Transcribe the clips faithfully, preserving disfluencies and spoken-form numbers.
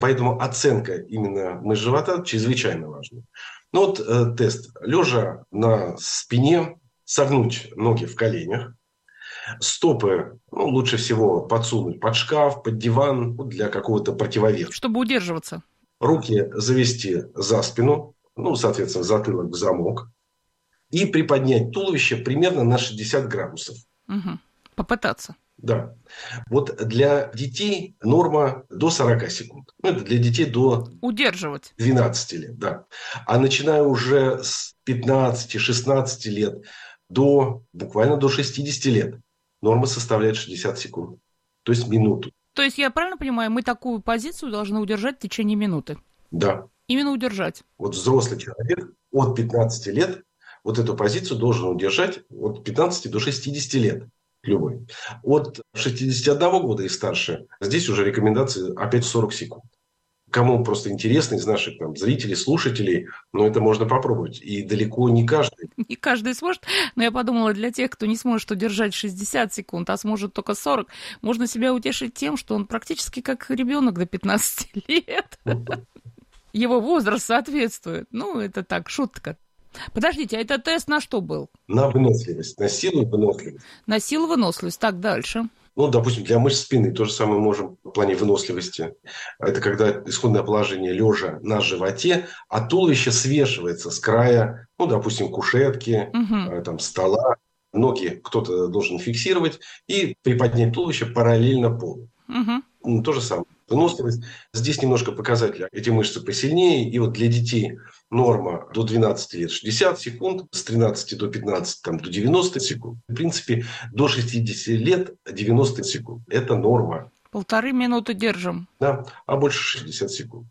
Поэтому оценка именно мышц живота чрезвычайно важна. Ну вот э, тест. Лежа на спине, согнуть ноги в коленях. Стопы ну, лучше всего подсунуть под шкаф, под диван, ну, для какого-то противовеса. Чтобы удерживаться. Руки завести за спину, ну, соответственно, затылок в замок. И приподнять туловище примерно на шестьдесят градусов. Угу. Попытаться. Да. Вот для детей норма до сорок секунд. Ну, это для детей до удерживать. двенадцати лет, да. А начиная уже с пятнадцати-шестнадцати лет до буквально до шестидесяти лет норма составляет шестьдесят секунд. То есть минуту. То есть я правильно понимаю, мы такую позицию должны удержать в течение минуты? Да. Именно удержать. Вот взрослый человек от пятнадцати лет вот эту позицию должен удержать от пятнадцати до шестидесяти лет. Любой. От шестидесяти одного года и старше здесь уже рекомендации опять сорок секунд. Кому просто интересно из наших там, зрителей, слушателей, но это можно попробовать. И далеко не каждый. Не каждый сможет, но я подумала, для тех, кто не сможет удержать шестьдесят секунд, а сможет только сорок, можно себя утешить тем, что он практически как ребенок до пятнадцати лет. Его возраст соответствует. Ну, это так, шутка. Подождите, а это тест на что был? На выносливость, на силу и выносливость. На силу выносливость. Так, дальше. Ну, допустим, для мышц спины то же самое можем в плане выносливости. Это когда исходное положение лежа на животе, а туловище свешивается с края, ну, допустим, кушетки, угу. там, стола. Ноги кто-то должен фиксировать и приподнять туловище параллельно полу. Угу. Ну, то же самое. Выносливость. Здесь немножко показатель. Эти мышцы посильнее. И вот для детей норма до двенадцати лет шестьдесят секунд, с тринадцати до пятнадцати там, до девяноста секунд. В принципе, до шестидесяти лет девяносто секунд. Это норма. Полторы минуты держим. Да, а больше шестьдесят секунд.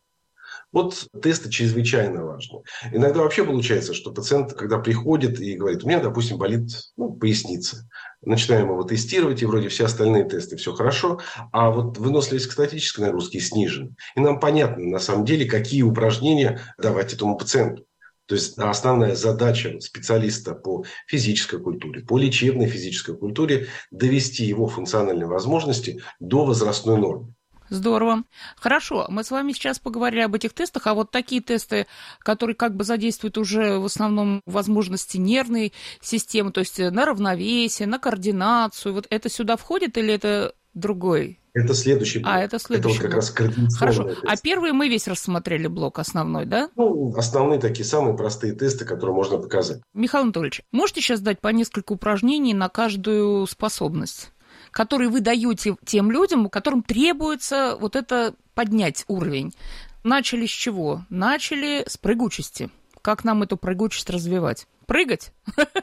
Вот тесты чрезвычайно важны. Иногда вообще получается, что пациент, когда приходит и говорит, у меня, допустим, болит ну, поясница. Начинаем его тестировать, и вроде все остальные тесты, все хорошо. А вот выносливость к статической нагрузке снижена. И нам понятно, на самом деле, какие упражнения давать этому пациенту. То есть основная задача специалиста по физической культуре, по лечебной физической культуре – довести его функциональные возможности до возрастной нормы. Здорово. Хорошо, мы с вами сейчас поговорили об этих тестах, а вот такие тесты, которые как бы задействуют уже в основном возможности нервной системы, то есть на равновесие, на координацию, вот это сюда входит или это другой? Это следующий блок. А, это следующий Это вот как блок. раз координационный Хорошо. тест. А первый мы весь рассмотрели блок основной, да? Ну, основные такие самые простые тесты, которые можно показать. Михаил Анатольевич, можете сейчас дать по несколько упражнений на каждую способность, которые вы даете тем людям, которым требуется вот это поднять уровень? Начали с чего? Начали с прыгучести. Как нам эту прыгучесть развивать? Прыгать?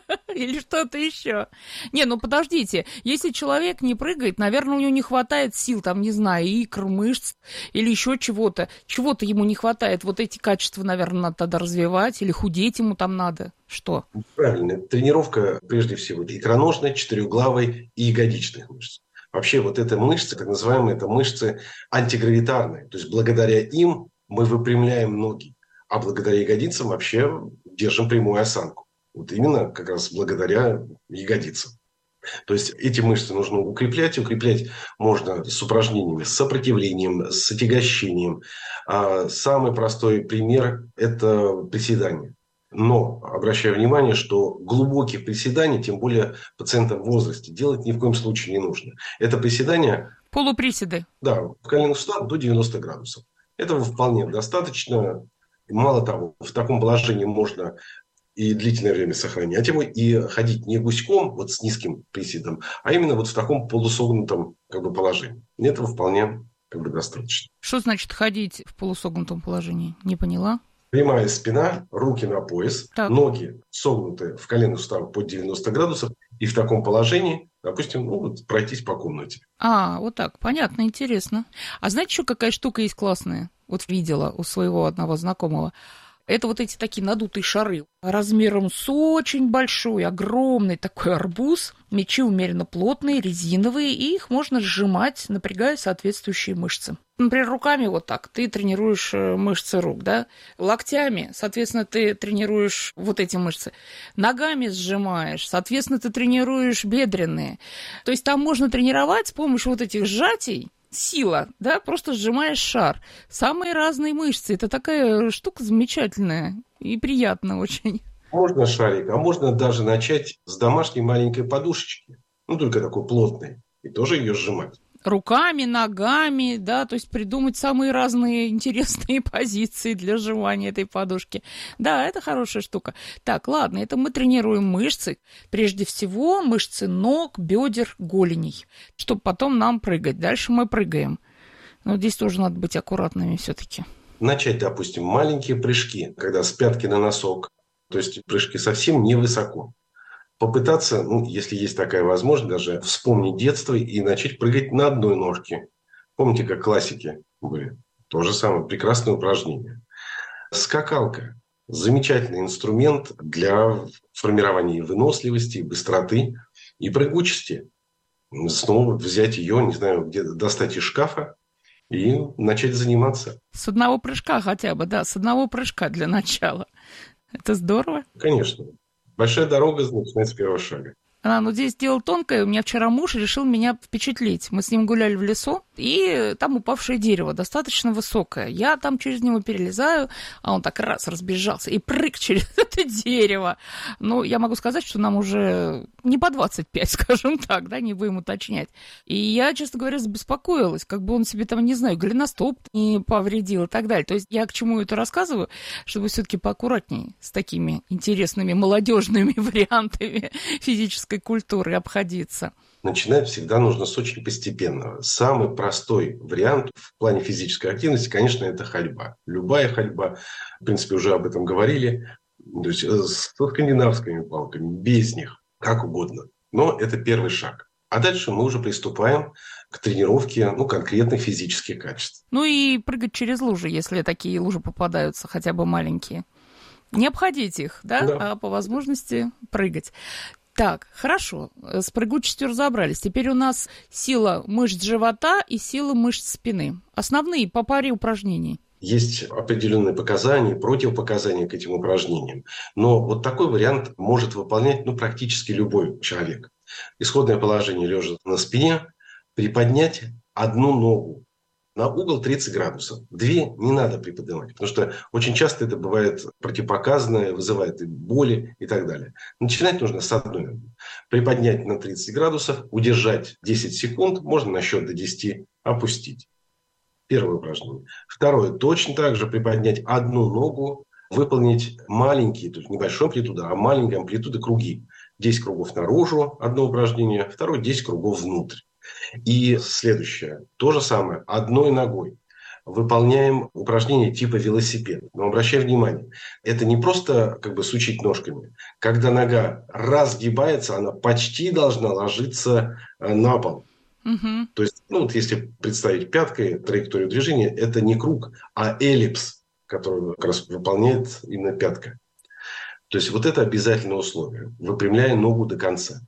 Или что-то еще? Не, ну подождите, если человек не прыгает, наверное, у него не хватает сил, там, не знаю, икр, мышц или еще чего-то. Чего-то ему не хватает. Вот эти качества, наверное, надо тогда развивать, или худеть ему там надо. Что? Правильно. Тренировка, прежде всего, икроножной, четырехглавой и ягодичных мышц. Вообще, вот эти мышцы, так называемые, это мышцы антигравитарные. То есть, благодаря им мы выпрямляем ноги. А благодаря ягодицам вообще держим прямую осанку. Вот именно как раз благодаря ягодицам. То есть эти мышцы нужно укреплять. Укреплять можно с упражнениями, с сопротивлением, с отягощением. А самый простой пример – это приседание. Но обращаю внимание, что глубоких приседаний, тем более пациентам в возрасте, делать ни в коем случае не нужно. Это приседание… Полуприседы. Да, в коленных суставах до девяноста градусов. Этого вполне достаточно. Мало того, в таком положении можно и длительное время сохранять его, и ходить не гуськом, вот с низким приседом, а именно вот в таком полусогнутом как бы, положении. Этого вполне как бы, достаточно. Что значит ходить в полусогнутом положении? Не поняла. Прямая спина, руки на пояс, так. Ноги согнуты в коленных суставах под девяносто градусов, и в таком положении, допустим, ну, вот, пройтись по комнате. А, вот так, понятно, интересно. А знаете, еще какая штука есть классная? Вот видела у своего одного знакомого. Это вот эти такие надутые шары размером с очень большой, огромный такой арбуз. Мячи умеренно плотные, резиновые, и их можно сжимать, напрягая соответствующие мышцы. Например, руками вот так ты тренируешь мышцы рук, да? Локтями, соответственно, ты тренируешь вот эти мышцы. Ногами сжимаешь, соответственно, ты тренируешь бедренные. То есть там можно тренировать с помощью вот этих сжатий сила, да, просто сжимаешь шар. Самые разные мышцы. Это такая штука замечательная и приятная очень. Можно шарик, а можно даже начать с домашней маленькой подушечки. Ну, только такой плотной. И тоже ее сжимать. Руками, ногами, да, то есть придумать самые разные интересные позиции для сжимания этой подушки. Да, это хорошая штука. Так, ладно, это мы тренируем мышцы. Прежде всего, мышцы ног, бедер, голеней, чтобы потом нам прыгать. Дальше мы прыгаем. Но здесь тоже надо быть аккуратными все-таки. Начать, допустим, маленькие прыжки, когда с пятки на носок. То есть прыжки совсем невысоко. Попытаться, ну, если есть такая возможность, даже вспомнить детство и начать прыгать на одной ножке. Помните, как классики были? То же самое, прекрасное упражнение. Скакалка. Замечательный инструмент для формирования выносливости, быстроты и прыгучести. Снова взять ее, не знаю, где достать из шкафа и начать заниматься. С одного прыжка хотя бы, да, с одного прыжка для начала. Это здорово. Конечно. Большая дорога начинается с первого шага. А, ну здесь дело тонкое. У меня вчера муж решил меня впечатлить. Мы с ним гуляли в лесу, и там упавшее дерево, достаточно высокое. Я там через него перелезаю, а он так раз разбежался и прыг через это дерево. Ну, я могу сказать, что нам уже не по двадцать пять, скажем так, да, не будем уточнять. И я, честно говоря, забеспокоилась, как бы он себе там, не знаю, голеностоп не повредил и так далее. То есть я к чему это рассказываю, чтобы все-таки поаккуратнее с такими интересными молодежными вариантами физической культуры обходиться. Начинать всегда нужно с очень постепенного. Самый простой вариант в плане физической активности, конечно, это ходьба. Любая ходьба, в принципе, уже об этом говорили, то есть с скандинавскими палками, без них, как угодно. Но это первый шаг. А дальше мы уже приступаем к тренировке, ну, конкретных физических качеств. Ну и прыгать через лужи, если такие лужи попадаются, хотя бы маленькие. Не обходить их, да, да. А по возможности прыгать. Так, хорошо, с прыгучестью разобрались. Теперь у нас сила мышц живота и сила мышц спины. Основные по паре упражнений. Есть определенные показания, противопоказания к этим упражнениям. Но вот такой вариант может выполнять ну, практически любой человек. Исходное положение лежа на спине, приподнять одну ногу на угол тридцать градусов. Две не надо приподнимать, потому что очень часто это бывает противопоказано, вызывает и боли и так далее. Начинать нужно с одной ноги. Приподнять на тридцать градусов, удержать десять секунд, можно на счет до десяти опустить. Первое упражнение. Второе. Точно так же приподнять одну ногу, выполнить маленькие, то есть небольшой амплитуды, а маленькие амплитуды круги. десять кругов наружу, одно упражнение, второе десять кругов внутрь. И следующее. То же самое. Одной ногой. Выполняем упражнение типа велосипед. Но обращай внимание, это не просто как бы сучить ножками. Когда нога разгибается, она почти должна ложиться на пол. Угу. То есть, ну вот если представить пяткой траекторию движения, это не круг, а эллипс, который как раз выполняет именно пятка. То есть вот это обязательное условие, выпрямляя ногу до конца.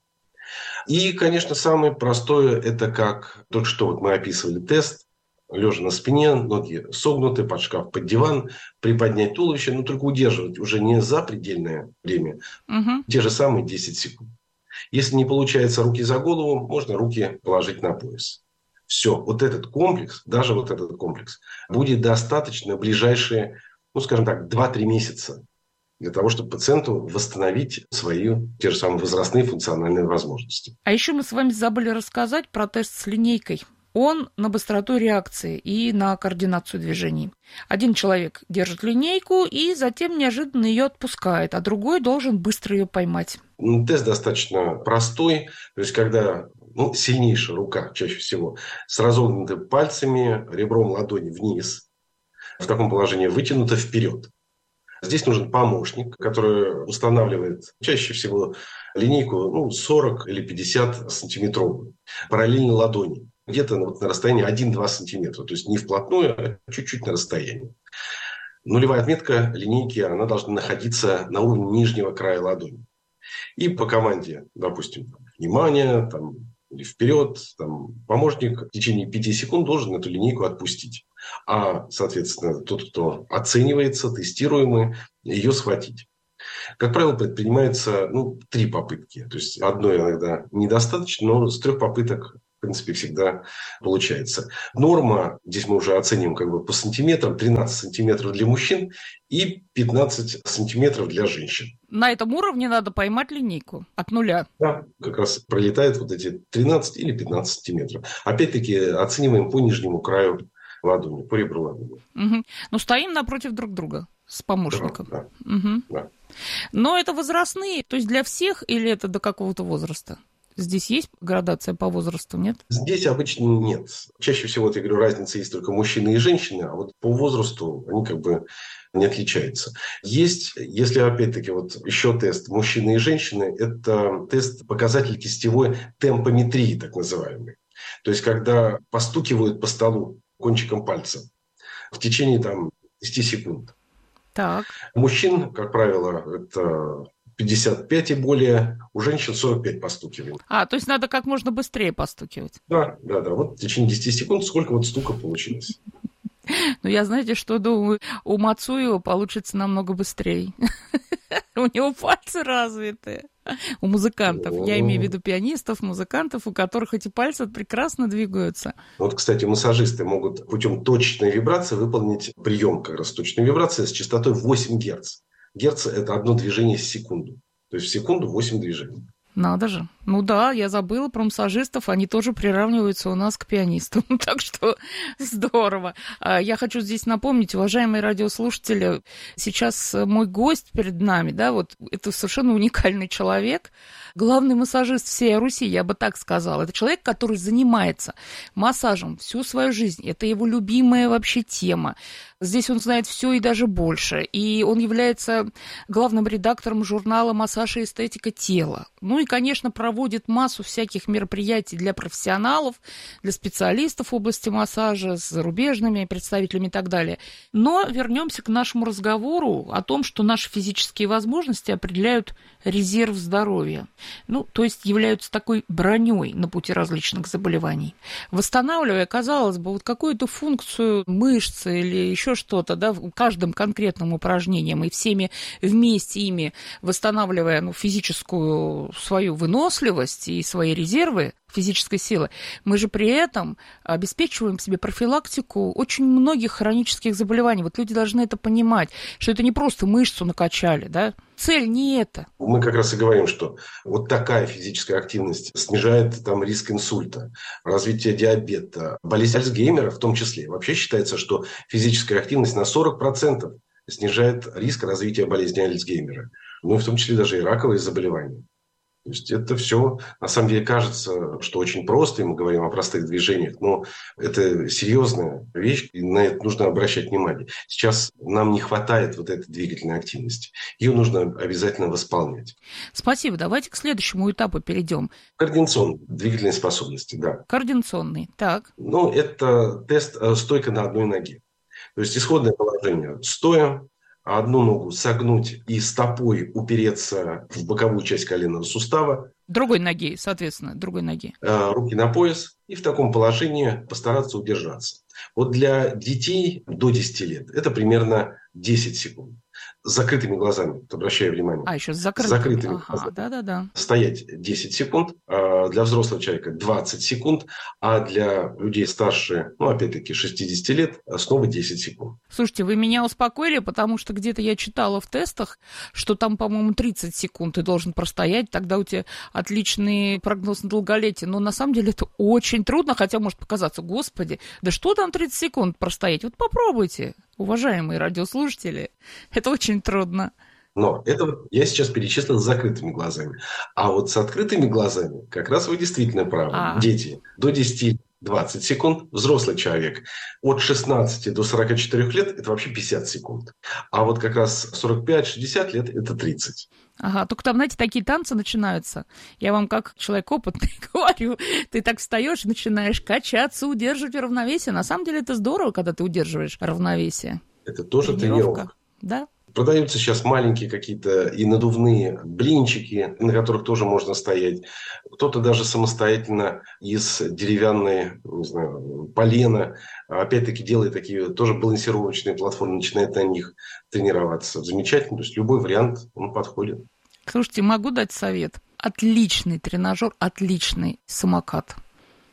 И, конечно, самое простое, это как только что вот мы описывали тест, лежа на спине, ноги согнуты, под шкаф, под диван, приподнять туловище, но только удерживать уже не за предельное время, угу. те же самые десять секунд. Если не получается руки за голову, можно руки положить на пояс. Все, вот этот комплекс, даже вот этот комплекс, будет достаточно в ближайшие, ну, скажем так, два-три месяца для того, чтобы пациенту восстановить свои те же самые возрастные функциональные возможности. А еще мы с вами забыли рассказать про тест с линейкой. Он на быстроту реакции и на координацию движений. Один человек держит линейку и затем неожиданно ее отпускает, а другой должен быстро ее поймать. Тест достаточно простой. То есть, когда ну, сильнейшая рука, чаще всего, с разогнутыми пальцами, ребром ладони вниз, в таком положении вытянуто вперед. Здесь нужен помощник, который устанавливает чаще всего линейку ну, сорок или пятьдесят сантиметровую, параллельно ладони. Где-то вот на расстоянии один-два сантиметра. То есть не вплотную, а чуть-чуть на расстоянии. Нулевая отметка линейки, она должна находиться на уровне нижнего края ладони. И по команде, допустим, внимание, там, или вперед, там, помощник в течение пяти секунд должен эту линейку отпустить. А, соответственно, тот, кто оценивается, тестируемый, ее схватить. Как правило, предпринимается ну, три попытки. То есть одной иногда недостаточно, но с трех попыток в принципе, всегда получается. Норма, здесь мы уже оценим как бы по сантиметрам, тринадцать сантиметров для мужчин и пятнадцать сантиметров для женщин. На этом уровне надо поймать линейку от нуля. Да, как раз пролетает вот эти тринадцать или пятнадцать сантиметров. Опять-таки оцениваем по нижнему краю ладони, по ребру ладони. Угу. Ну, стоим напротив друг друга с помощником. Да, да, угу. да. Но это возрастные, то есть для всех или это до какого-то возраста? Здесь есть градация по возрасту, нет? Здесь обычно нет. Чаще всего, вот я говорю, разница есть только мужчины и женщины, а вот по возрасту они как бы не отличаются. Есть, если опять-таки вот еще тест мужчины и женщины, это тест показатель кистевой темпометрии, так называемый. То есть, когда постукивают по столу кончиком пальца в течение там десять секунд. Так. У мужчин, как правило, это пятьдесят пять и более, у женщин сорок пять постукиваний. А, то есть надо как можно быстрее постукивать. Да, да, да. Вот в течение десяти секунд сколько вот стука получилось. Ну, я, знаете, что думаю, у Мацуева получится намного быстрее. У него пальцы развитые. У музыкантов. Я имею в виду пианистов, музыкантов, у которых эти пальцы прекрасно двигаются. Вот, кстати, массажисты могут путем точечной вибрации выполнить прием как раз точной вибрации с частотой восемь герц. Герц – это одно движение в секунду. То есть в секунду восемь движений. Надо же. Ну да, я забыла про массажистов, они тоже приравниваются у нас к пианистам, так что здорово. Я хочу здесь напомнить, уважаемые радиослушатели, сейчас мой гость перед нами, да, вот это совершенно уникальный человек, главный массажист всей Руси, я бы так сказала. Это человек, который занимается массажем всю свою жизнь, это его любимая вообще тема. Здесь он знает все и даже больше. И он является главным редактором журнала «Массаж и эстетика тела». Ну и, конечно, проводит массу всяких мероприятий для профессионалов, для специалистов в области массажа, с зарубежными представителями и так далее. Но вернемся к нашему разговору о том, что наши физические возможности определяют резерв здоровья. Ну, то есть являются такой броней на пути различных заболеваний. Восстанавливая, казалось бы, вот какую-то функцию мышцы или еще что-то, да, каждым конкретным упражнением и всеми вместе ими восстанавливая ну, физическую свою выносливость и свои резервы физической силы, мы же при этом обеспечиваем себе профилактику очень многих хронических заболеваний. Вот люди должны это понимать, что это не просто мышцу накачали, да. Цель не это. Мы как раз и говорим, что вот такая физическая активность снижает там риск инсульта, развитие диабета, болезнь Альцгеймера в том числе. Вообще считается, что физическая активность на сорок процентов снижает риск развития болезни Альцгеймера. Ну и в том числе даже и раковые заболевания. То есть это все, на самом деле, кажется, что очень просто, и мы говорим о простых движениях, но это серьезная вещь, и на это нужно обращать внимание. Сейчас нам не хватает вот этой двигательной активности. Ее нужно обязательно восполнять. Спасибо. Давайте к следующему этапу перейдем. Координационные двигательные способности, да. Координационный, так. Ну, это тест стойка на одной ноге. То есть исходное положение стоя, одну ногу согнуть и стопой упереться в боковую часть коленного сустава. Другой ноги, соответственно, другой ноги. Руки на пояс и в таком положении постараться удержаться. Вот для детей до десяти лет это примерно десять секунд. С закрытыми глазами, обращаю внимание. А, еще с закрытыми. С закрытыми ага, глазами. Да-да-да. Стоять десять секунд, для взрослого человека двадцать секунд, а для людей старше, ну, опять-таки, шестидесяти лет, снова десять секунд. Слушайте, вы меня успокоили, потому что где-то я читала в тестах, что там, по-моему, тридцать секунд ты должен простоять, тогда у тебя отличный прогноз на долголетие. Но на самом деле это очень трудно, хотя может показаться, господи, да что там тридцать секунд простоять? Вот попробуйте, уважаемые радиослушатели, это очень трудно. Но это я сейчас перечислил с закрытыми глазами. А вот с открытыми глазами как раз вы действительно правы. А. Дети до десяти двадцать секунд, взрослый человек от шестнадцати до сорока четырёх лет это вообще пятьдесят секунд. А вот как раз сорок пять шестьдесят лет это тридцать. Ага, только там, знаете, такие танцы начинаются. Я вам как человек опытный говорю, ты так встаешь и начинаешь качаться, удерживать равновесие. На самом деле это здорово, когда ты удерживаешь равновесие. Это тоже тренировка. тренировка. Да. Продаются сейчас маленькие какие-то и надувные блинчики, на которых тоже можно стоять. Кто-то даже самостоятельно из деревянной, не знаю, полена, опять-таки делает такие тоже балансировочные платформы, начинает на них тренироваться. Замечательно, то есть любой вариант, он подходит. Слушайте, могу дать совет. Отличный тренажер, отличный самокат.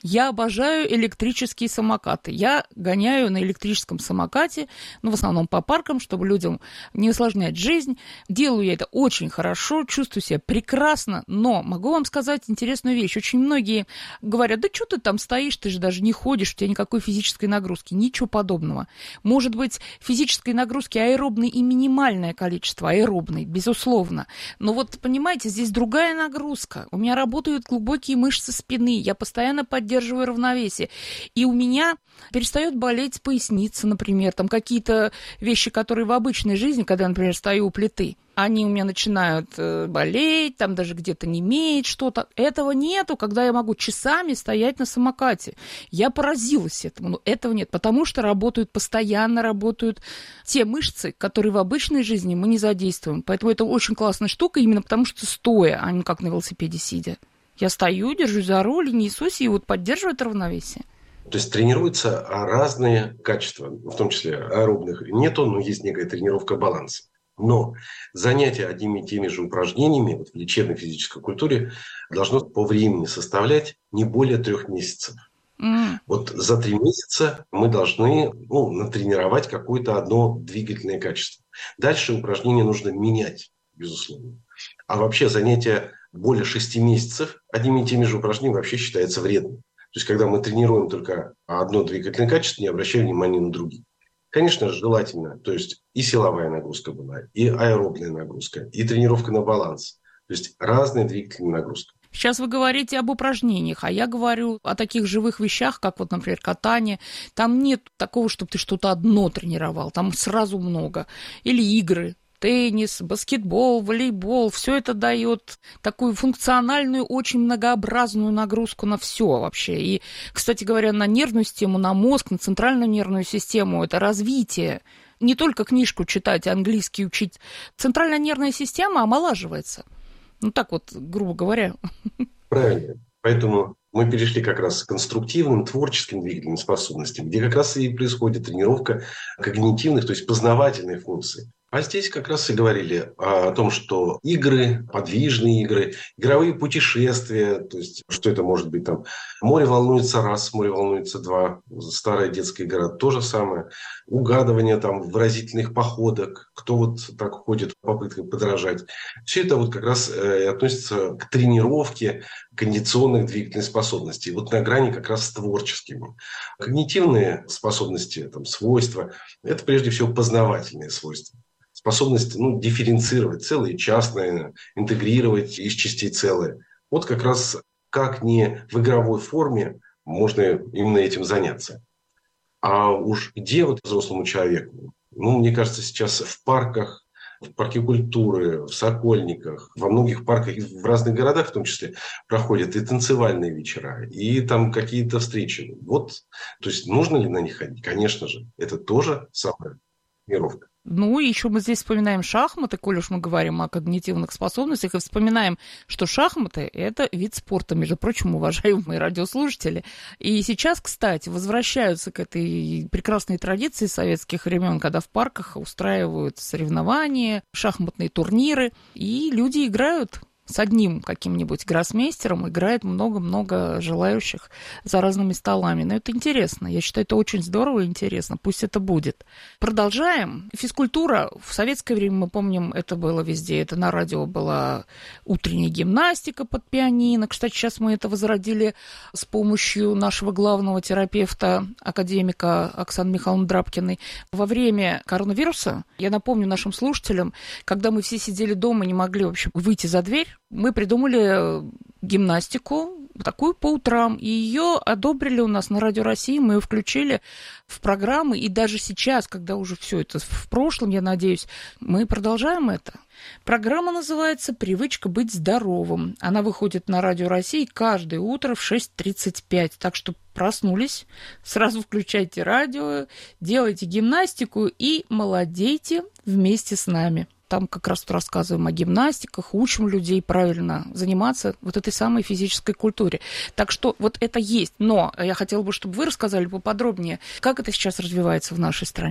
Я обожаю электрические самокаты. Я гоняю на электрическом самокате, ну, в основном по паркам, чтобы людям не усложнять жизнь. Делаю я это очень хорошо, чувствую себя прекрасно, но могу вам сказать интересную вещь. Очень многие говорят, да что ты там стоишь, ты же даже не ходишь, у тебя никакой физической нагрузки. Ничего подобного. Может быть, физической нагрузки аэробной и минимальное количество аэробной, безусловно. Но вот, понимаете, здесь другая нагрузка. У меня работают глубокие мышцы спины, я постоянно поддерживаю равновесие. И у меня перестает болеть поясница, например, там какие-то вещи, которые в обычной жизни, когда я, например, стою у плиты, они у меня начинают болеть, там даже где-то немеет что-то. Этого нету, когда я могу часами стоять на самокате. Я поразилась этому, но этого нет, потому что работают, постоянно работают те мышцы, которые в обычной жизни мы не задействуем. Поэтому это очень классная штука, именно потому что стоя, а не как на велосипеде сидя. Я стою, держусь за руль, несусь и вот поддерживаю это равновесие. То есть тренируются разные качества, в том числе аэробных нету, но есть некая тренировка баланса. Но занятие одними и теми же упражнениями вот в лечебной физической культуре должно по времени составлять не более трех месяцев. Mm. Вот за три месяца мы должны ну, натренировать какое-то одно двигательное качество. Дальше упражнения нужно менять, безусловно. А вообще занятие более шести месяцев одними и теми же упражнениями вообще считается вредным. То есть, когда мы тренируем только одно двигательное качество, не обращая внимания на другие. Конечно же, желательно, то есть и силовая нагрузка была, и аэробная нагрузка, и тренировка на баланс. То есть разная двигательная нагрузка. Сейчас вы говорите об упражнениях, а я говорю о таких живых вещах, как вот, например, катание. Там нет такого, чтобы ты что-то одно тренировал, там сразу много. Или игры. Теннис, баскетбол, волейбол, все это дает такую функциональную, очень многообразную нагрузку на все вообще. И, кстати говоря, на нервную систему, на мозг, на центральную нервную систему это развитие. Не только книжку читать, английский учить. Центральная нервная система омолаживается. Ну так вот, грубо говоря. Правильно. Поэтому мы перешли как раз к конструктивным, творческим двигательным способностям, где как раз и происходит тренировка когнитивных, то есть познавательных функций. А здесь как раз и говорили о том, что игры, подвижные игры, игровые путешествия, то есть что это может быть там, море волнуется раз, море волнуется два, старая детская игра, то же самое, угадывание там выразительных походок, кто вот так ходит в попытках подражать. Все это вот как раз э, относится к тренировке кондиционных двигательных способностей, вот на грани как раз с творческими. Когнитивные способности, там, свойства, это прежде всего познавательные свойства. Способность ну, дифференцировать целое и частное, интегрировать из частей целое. Вот как раз как не в игровой форме можно именно этим заняться. А уж где вот взрослому человеку? Ну, мне кажется, сейчас в парках, в парке культуры, в Сокольниках, во многих парках, в разных городах в том числе, проходят и танцевальные вечера, и там какие-то встречи. Вот, то есть нужно ли на них ходить? Конечно же, это тоже самая тренировка. Ну, и еще мы здесь вспоминаем шахматы, коль уж мы говорим о когнитивных способностях, и вспоминаем, что шахматы – это вид спорта, между прочим, уважаемые радиослушатели. И сейчас, кстати, возвращаются к этой прекрасной традиции советских времен, когда в парках устраивают соревнования, шахматные турниры, и люди играют с одним каким-нибудь гроссмейстером, играет много-много желающих за разными столами. Но это интересно. Я считаю, это очень здорово и интересно. Пусть это будет. Продолжаем. Физкультура. В советское время, мы помним, это было везде. Это на радио была утренняя гимнастика под пианино. Кстати, сейчас мы это возродили с помощью нашего главного терапевта, академика Оксаны Михайловны Драбкиной. Во время коронавируса, я напомню нашим слушателям, когда мы все сидели дома и не могли вообще выйти за дверь, мы придумали гимнастику, такую по утрам, и ее одобрили у нас на Радио России, мы ее включили в программы, и даже сейчас, когда уже все это в прошлом, я надеюсь, мы продолжаем это. Программа называется «Привычка быть здоровым». Она выходит на Радио России каждое утро в шесть тридцать пять, так что проснулись, сразу включайте радио, делайте гимнастику и молодейте вместе с нами. Там как раз рассказываем о гимнастиках, учим людей правильно заниматься вот этой самой физической культуре. Так что вот это есть. Но я хотела бы, чтобы вы рассказали поподробнее, как это сейчас развивается в нашей стране.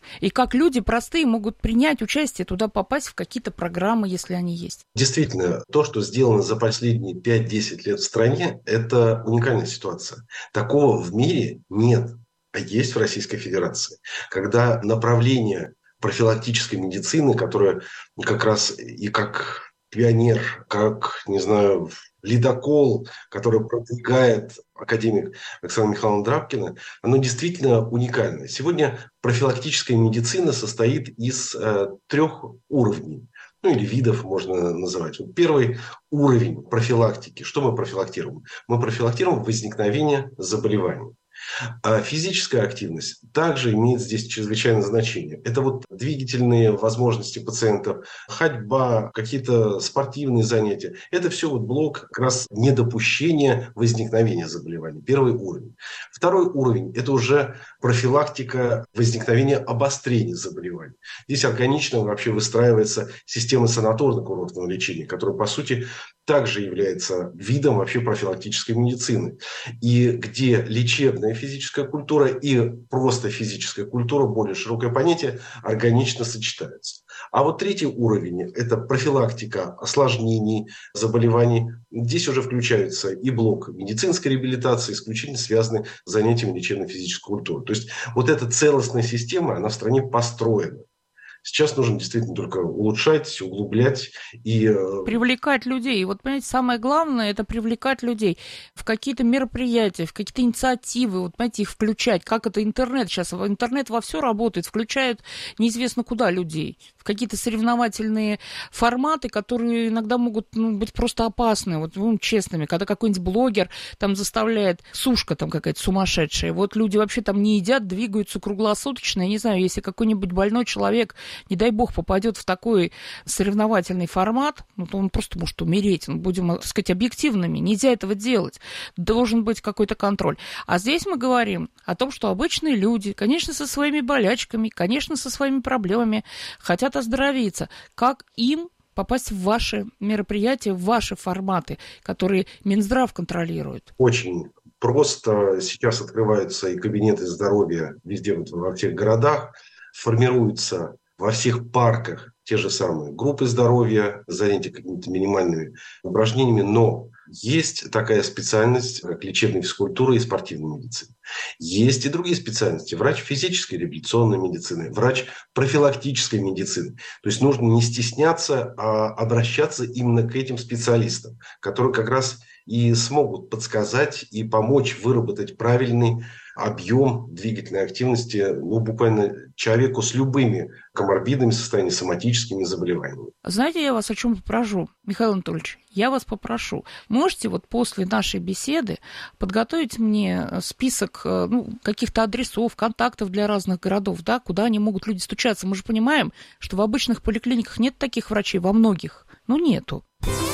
И как люди простые могут принять участие, туда попасть в какие-то программы, если они есть. Действительно, то, что сделано за последние пять-десять лет в стране, это уникальная ситуация. Такого в мире нет, а есть в Российской Федерации. Когда направление профилактической медицины, которое как раз и как пионер, как, не знаю, ледокол, который продвигает академик Оксана Михайловна Драбкина, оно действительно уникальное. Сегодня профилактическая медицина состоит из э, трех уровней. Ну, или видов можно называть. Вот первый уровень профилактики. Что мы профилактируем? Мы профилактируем возникновение заболеваний. А физическая активность также имеет здесь чрезвычайное значение. Это вот двигательные возможности пациентов, ходьба, какие-то спортивные занятия. Это все вот блок как раз недопущения возникновения заболеваний. Первый уровень. Второй уровень – это уже профилактика возникновения обострения заболеваний. Здесь органично вообще выстраивается система санаторно-курортного лечения, которая, по сути, также является видом вообще профилактической медицины. И где лечебная физическая культура и просто физическая культура, более широкое понятие, органично сочетаются. А вот третий уровень – это профилактика осложнений, заболеваний. Здесь уже включаются и блок медицинской реабилитации, исключительно связанный с занятиями лечебно-физической культуры. То есть вот эта целостная система, она в стране построена. Сейчас нужно действительно только улучшать, углублять и... Привлекать людей. И вот, понимаете, самое главное – это привлекать людей в какие-то мероприятия, в какие-то инициативы, вот, понимаете, их включать. Как это интернет сейчас? Интернет во все работает, включает неизвестно куда людей. В какие-то соревновательные форматы, которые иногда могут ну, быть просто опасны, вот, ну, честными. Когда какой-нибудь блогер там заставляет, сушка там какая-то сумасшедшая, вот люди вообще там не едят, двигаются круглосуточно. Я не знаю, если какой-нибудь больной человек, не дай бог, попадет в такой соревновательный формат, ну, то он просто может умереть. Ну, будем, так сказать, объективными. Нельзя этого делать. Должен быть какой-то контроль. А здесь мы говорим о том, что обычные люди, конечно, со своими болячками, конечно, со своими проблемами, хотят оздоровиться. Как им попасть в ваши мероприятия, в ваши форматы, которые Минздрав контролирует? Очень просто. Сейчас открываются и кабинеты здоровья везде, вот, во всех городах. Формируются во всех парках те же самые группы здоровья, занятия какими-то минимальными упражнениями, но есть такая специальность, как лечебная физкультура и спортивная медицина. Есть и другие специальности. Врач физической реабилитационной медицины, врач профилактической медицины. То есть нужно не стесняться, а обращаться именно к этим специалистам, которые как раз и смогут подсказать и помочь выработать правильный объем двигательной активности, ну, буквально человеку с любыми коморбидными состояниями, соматическими заболеваниями. Знаете, я вас о чем попрошу, Михаил Анатольевич? Я вас попрошу, можете вот после нашей беседы подготовить мне список ну, каких-то адресов, контактов для разных городов, да, куда они могут люди стучаться? Мы же понимаем, что в обычных поликлиниках нет таких врачей, во многих, ну, нету.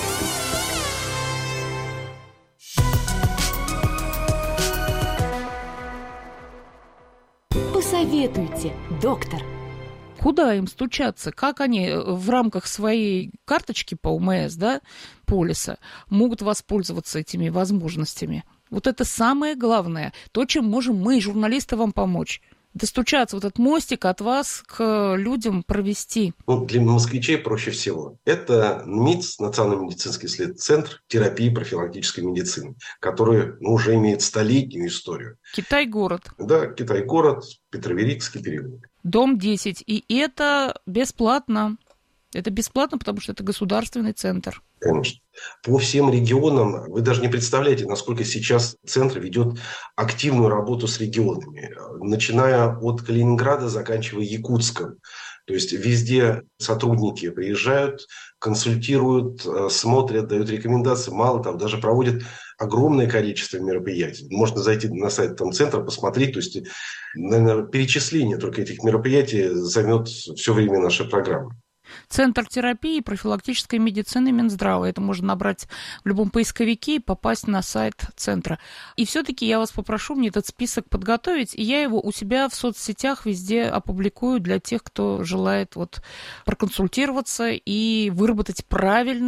Посоветуйте, доктор. Куда им стучаться? Как они в рамках своей карточки по УМС, да, полиса, могут воспользоваться этими возможностями? Вот это самое главное, то, чем можем мы, журналисты, вам помочь. Достучаться, вот этот мостик от вас к людям провести. Ну, для москвичей проще всего. Это НМИЦ, Национальный медицинский центр терапии профилактической медицины, который ну, уже имеет столетнюю историю. Китай-город. Да, Китай-город, Петроверикский переулок. Дом десять. И это бесплатно. Это бесплатно, потому что это государственный центр. Конечно. По всем регионам вы даже не представляете, насколько сейчас центр ведет активную работу с регионами, начиная от Калининграда, заканчивая Якутском. То есть везде сотрудники приезжают, консультируют, смотрят, дают рекомендации. Мало того, даже проводят огромное количество мероприятий. Можно зайти на сайт там, центра, посмотреть. То есть, наверное, перечисление только этих мероприятий займет все время нашей программы. Центр терапии и профилактической медицины Минздрава. Это можно набрать в любом поисковике и попасть на сайт центра. И все-таки я вас попрошу мне этот список подготовить, и я его у себя в соцсетях везде опубликую для тех, кто желает вот проконсультироваться и выработать правильную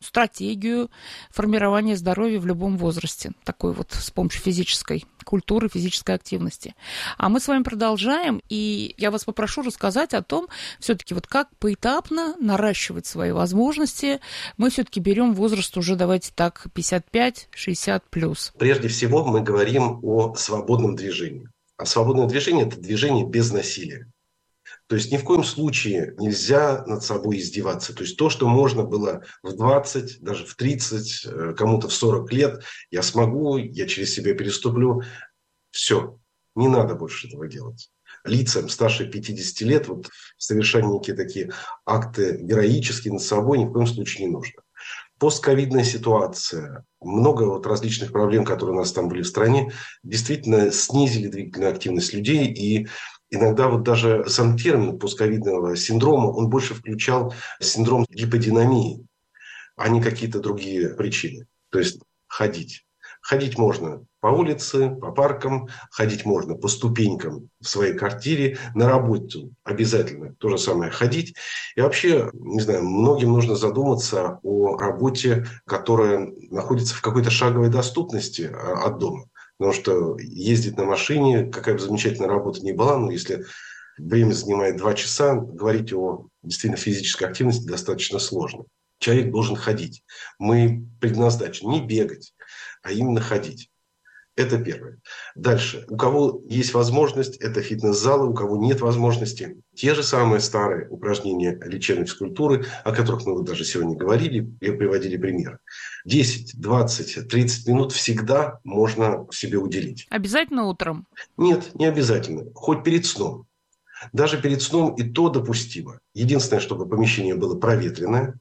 стратегию формирования здоровья в любом возрасте, такой вот с помощью физической культуры, физической активности. А мы с вами продолжаем, и я вас попрошу рассказать о том, все-таки вот как поэтапно наращивать свои возможности. Мы все-таки берем возраст уже, давайте так, пятьдесят пять шестьдесят плюс. Прежде всего мы говорим о свободном движении. А свободное движение – это движение без насилия. То есть ни в коем случае нельзя над собой издеваться. То есть то, что можно было в двадцать, даже в тридцать, кому-то в сорок лет, я смогу, я через себя переступлю. Все, не надо больше этого делать. Лицам старше пятидесяти лет вот, совершать некие такие акты героические над собой ни в коем случае не нужно. Постковидная ситуация, много вот различных проблем, которые у нас там были в стране, действительно снизили двигательную активность людей. И иногда вот даже сам термин постковидного синдрома, он больше включал синдром гиподинамии, а не какие-то другие причины. То есть ходить. Ходить можно по улице, по паркам, ходить можно по ступенькам в своей квартире, на работу обязательно то же самое ходить. И вообще, не знаю, многим нужно задуматься о работе, которая находится в какой-то шаговой доступности от дома. Потому что ездить на машине, какая бы замечательная работа ни была, но если время занимает два часа, говорить о действительно физической активности достаточно сложно. Человек должен ходить. Мы предназначены не бегать, а именно ходить. Это первое. Дальше. У кого есть возможность, это фитнес-залы, у кого нет возможности, те же самые старые упражнения лечебной физкультуры, о которых мы вот даже сегодня говорили и приводили примеры. десять, двадцать, тридцать минут всегда можно себе уделить. Обязательно утром? Нет, не обязательно. Хоть перед сном. Даже перед сном и то допустимо. Единственное, чтобы помещение было проветренное.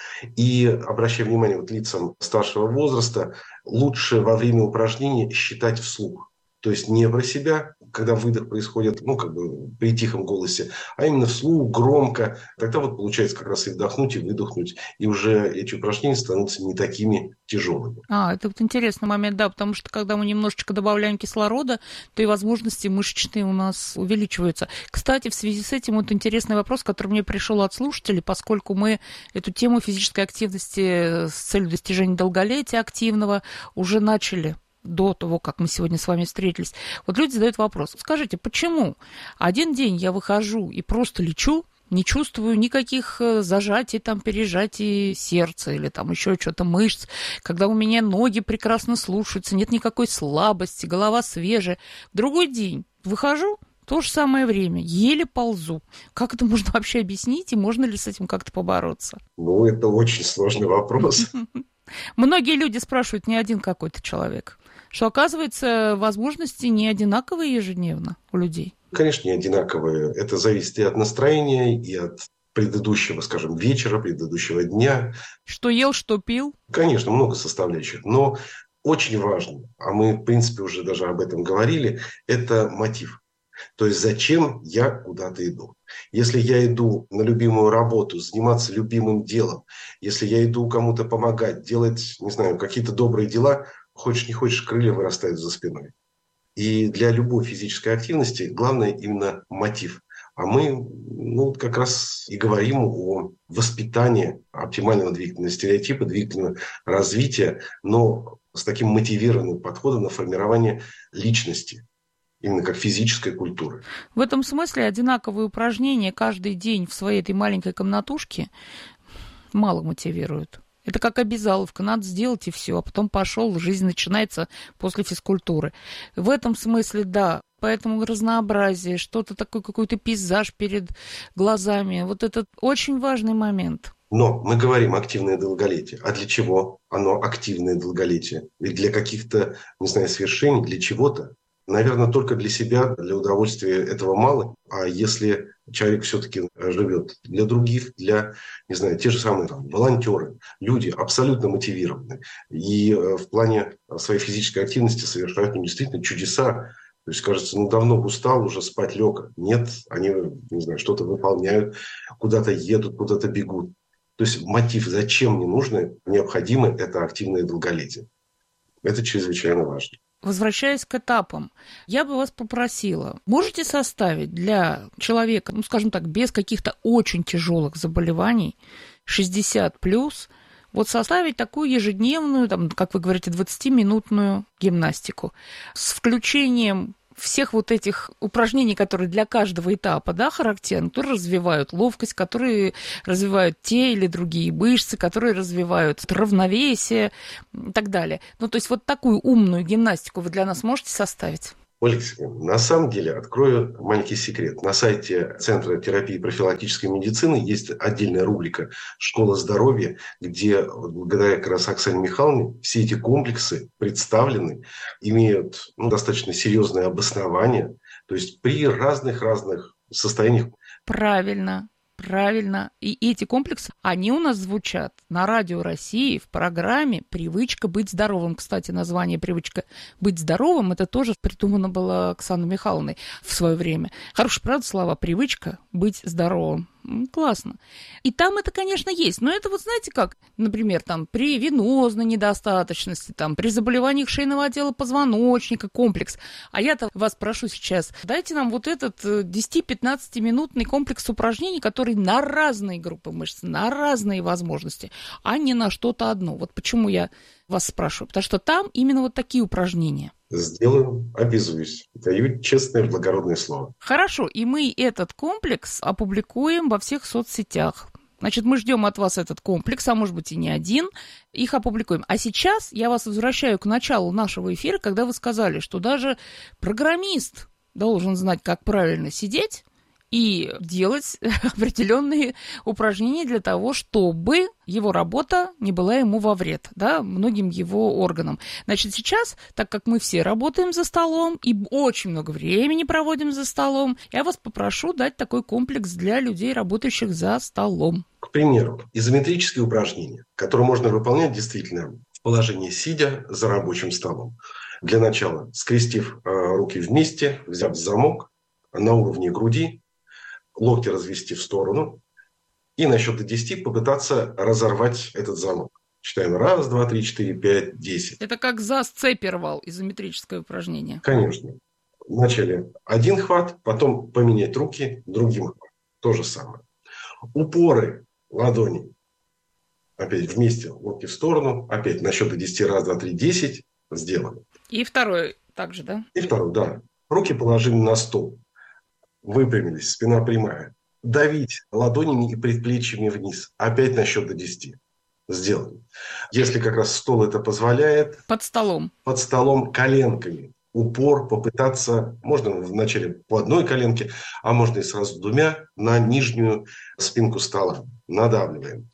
И, обращая внимание вот лицам старшего возраста, лучше во время упражнений считать вслух. То есть не про себя, когда выдох происходит, ну, как бы при тихом голосе, а именно вслух, громко. Тогда вот получается как раз и вдохнуть, и выдохнуть. И уже эти упражнения становятся не такими тяжелыми. А, это вот интересный момент, да, потому что когда мы немножечко добавляем кислорода, то и возможности мышечные у нас увеличиваются. Кстати, в связи с этим вот интересный вопрос, который мне пришел от слушателей, поскольку мы эту тему физической активности с целью достижения долголетия активного уже начали до того, как мы сегодня с вами встретились. Вот люди задают вопрос. Скажите, почему один день я выхожу и просто лечу, не чувствую никаких зажатий, там, пережатий сердца или там еще что-то мышц, когда у меня ноги прекрасно слушаются, нет никакой слабости, голова свежая. В другой день выхожу, то же самое время, еле ползу. Как это можно вообще объяснить, и можно ли с этим как-то побороться? Ну, это очень сложный вопрос. Многие люди спрашивают, не один какой-то человек, что, оказывается, возможности не одинаковые ежедневно у людей. Конечно, не одинаковые. Это зависит и от настроения, и от предыдущего, скажем, вечера, предыдущего дня. Что ел, что пил? Конечно, много составляющих. Но очень важно, а мы, в принципе, уже даже об этом говорили, это мотив. То есть зачем я куда-то иду. Если я иду на любимую работу, заниматься любимым делом, если я иду кому-то помогать, делать, не знаю, какие-то добрые дела, хочешь не хочешь, крылья вырастают за спиной. И для любой физической активности главное именно мотив. А мы ну, как раз и говорим о воспитании оптимального двигательного стереотипа, двигательного развития, но с таким мотивированным подходом на формирование личности. Именно как физической культуры. В этом смысле одинаковые упражнения каждый день в своей этой маленькой комнатушке мало мотивируют. Это как обязаловка, надо сделать и все, а потом пошел, жизнь начинается после физкультуры. В этом смысле, да, поэтому разнообразие, что-то такое, какой-то пейзаж перед глазами, вот это очень важный момент. Но мы говорим активное долголетие. А для чего оно активное долголетие? Ведь для каких-то, не знаю, свершений, для чего-то. Наверное, только для себя, для удовольствия этого мало. А если человек все-таки живет для других, для, не знаю, те же самые там, волонтеры, люди абсолютно мотивированы. И в плане своей физической активности совершают ну, действительно чудеса. То есть, кажется, ну давно устал, уже спать лег. Нет, они, не знаю, что-то выполняют, куда-то едут, куда-то бегут. То есть мотив, зачем мне нужно, необходимо, это активное долголетие. Это чрезвычайно важно. Возвращаясь к этапам, я бы вас попросила, можете составить для человека, ну, скажем так, без каких-то очень тяжелых заболеваний, шестьдесят плюс, Вот составить такую ежедневную, там, как вы говорите, двадцатиминутную гимнастику с включением всех вот этих упражнений, которые для каждого этапа, да, характерны, которые развивают ловкость, которые развивают те или другие мышцы, которые развивают равновесие и так далее. Ну, то есть вот такую умную гимнастику вы для нас можете составить? Ольга Сергеевна, на самом деле, открою маленький секрет. На сайте Центра терапии и профилактической медицины есть отдельная рубрика «Школа здоровья», где, благодаря как раз Оксане Михайловне, все эти комплексы представлены, имеют ну, достаточно серьезное обоснование, то есть при разных-разных состояниях. Правильно. Правильно. И эти комплексы, они у нас звучат на Радио России в программе «Привычка быть здоровым». Кстати, название «Привычка быть здоровым» это тоже придумано было Оксаной Михайловной в свое время. Хорошие, правда, слова «привычка быть здоровым». Классно. И там это, конечно, есть. Но это вот знаете как, например, там при венозной недостаточности, там при заболеваниях шейного отдела позвоночника, комплекс. А я-то вас прошу сейчас, дайте нам вот этот десять-пятнадцатиминутный комплекс упражнений, который на разные группы мышц, на разные возможности, а не на что-то одно. Вот почему я вас спрашиваю. Потому что там именно вот такие упражнения. Сделаю, обязуюсь. Даю честное, благородное слово. Хорошо, и мы этот комплекс опубликуем во всех соцсетях. Значит, мы ждем от вас этот комплекс, а может быть и не один, их опубликуем. А сейчас я вас возвращаю к началу нашего эфира, когда вы сказали, что даже программист должен знать, как правильно сидеть и делать определенные упражнения для того, чтобы его работа не была ему во вред, да, многим его органам. Значит, сейчас, так как мы все работаем за столом и очень много времени проводим за столом, я вас попрошу дать такой комплекс для людей, работающих за столом. К примеру, изометрические упражнения, которые можно выполнять действительно в положении сидя за рабочим столом. Для начала, скрестив э, руки вместе, взяв замок на уровне груди, локти развести в сторону и на счет до десяти попытаться разорвать этот замок. Считаем раз, два, три, четыре, пять, десять. Это как за цепи рвал, изометрическое упражнение. Конечно. Вначале один хват, потом поменять руки другим хватом. То же самое. Упоры ладоней. Опять вместе, локти в сторону. Опять на счет до десяти, раз, два, три, десять. Сделали. И второй также, да? И второй, да. Руки положили на стол. Выпрямились, спина прямая. Давить ладонями и предплечьями вниз. Опять на счет до десяти. Сделали. Если как раз стол это позволяет. Под столом. Под столом коленками. Упор попытаться, можно вначале по одной коленке, а можно и сразу двумя, на нижнюю спинку стола. Надавливаем.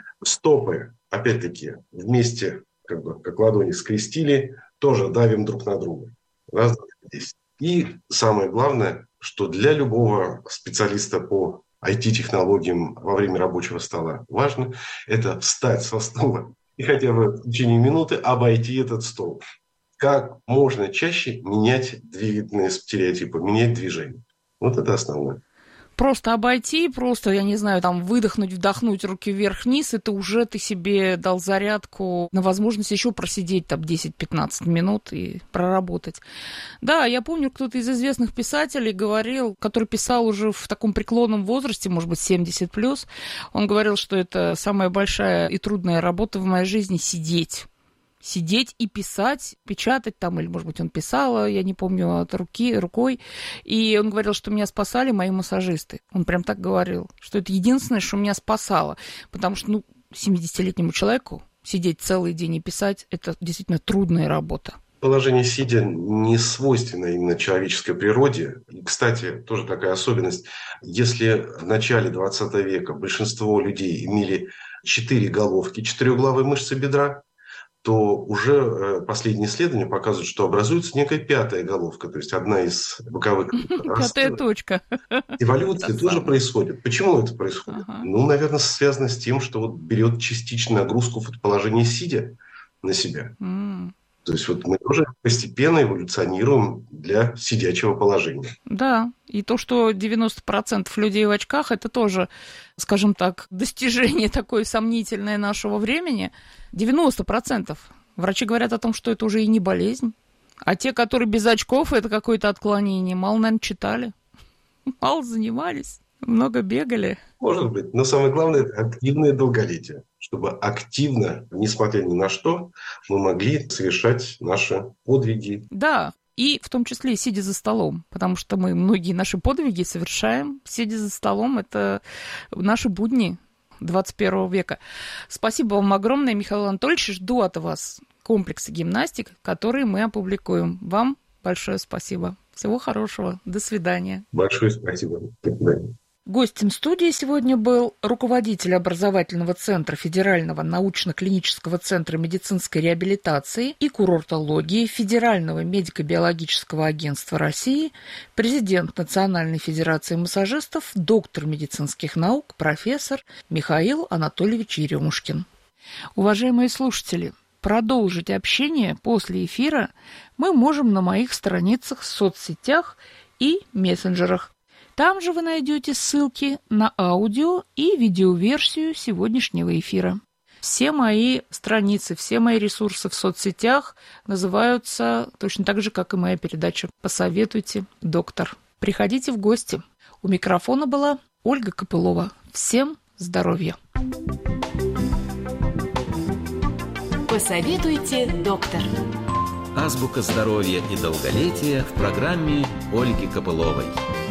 Стопы, опять-таки, вместе, как бы, как ладони скрестили, тоже давим друг на друга. Раз, два, десять. И самое главное, что для любого специалиста по ай ти-технологиям во время рабочего стола важно, это встать со стула и хотя бы в течение минуты обойти этот стол. Как можно чаще менять двигательные стереотипы, менять движение. Вот это основное. Просто обойти, просто, я не знаю, там выдохнуть, вдохнуть руки вверх-вниз, это уже ты себе дал зарядку на возможность еще просидеть там десять-пятнадцать минут и проработать. Да, я помню, кто-то из известных писателей говорил, который писал уже в таком преклонном возрасте, может быть, семьдесят плюс, он говорил, что это самая большая и трудная работа в моей жизни — сидеть. Сидеть и писать, печатать там, или, может быть, он писал, я не помню, от руки, рукой. И он говорил, что меня спасали мои массажисты. Он прям так говорил, что это единственное, что меня спасало. Потому что, ну, семидесятилетнему человеку сидеть целый день и писать – это действительно трудная работа. Положение сидя не свойственно именно человеческой природе. И, кстати, тоже такая особенность. Если в начале двадцатого века большинство людей имели четыре головки, четырехглавые мышцы бедра, то уже последние исследования показывают, что образуется некая пятая головка, то есть одна из боковых. Пятая точка. Эволюция тоже происходит. Почему это происходит? Ну, наверное, связано с тем, что вот берет частичную нагрузку в положении сидя на себя. То есть вот мы тоже постепенно эволюционируем для сидячего положения. Да, и то, что девяносто процентов людей в очках, это тоже, скажем так, достижение такое сомнительное нашего времени. девяносто процентов. Врачи говорят о том, что это уже и не болезнь. А те, которые без очков, это какое-то отклонение. Мало, наверное, читали, мало занимались, много бегали. Может быть, но самое главное – это активное долголетие. чтобы активно, несмотря ни на что, мы могли совершать наши подвиги. Да, и в том числе сидя за столом, потому что мы многие наши подвиги совершаем, сидя за столом. Это наши будни двадцать первого века. Спасибо вам огромное, Михаил Анатольевич. Жду от вас комплексы гимнастик, которые мы опубликуем. Вам большое спасибо. Всего хорошего. До свидания. Большое спасибо. До свидания. Гостем студии сегодня был руководитель образовательного центра Федерального научно-клинического центра медицинской реабилитации и курортологии Федерального медико-биологического агентства России, президент Национальной федерации массажистов, доктор медицинских наук, профессор Михаил Анатольевич Еремушкин. Уважаемые слушатели, продолжить общение после эфира мы можем на моих страницах в соцсетях и мессенджерах. Там же вы найдете ссылки на аудио и видеоверсию сегодняшнего эфира. Все мои страницы, все мои ресурсы в соцсетях называются точно так же, как и моя передача «Посоветуйте, доктор». Приходите в гости. У микрофона была Ольга Копылова. Всем здоровья! Посоветуйте, доктор. Азбука здоровья и долголетия в программе Ольги Копыловой.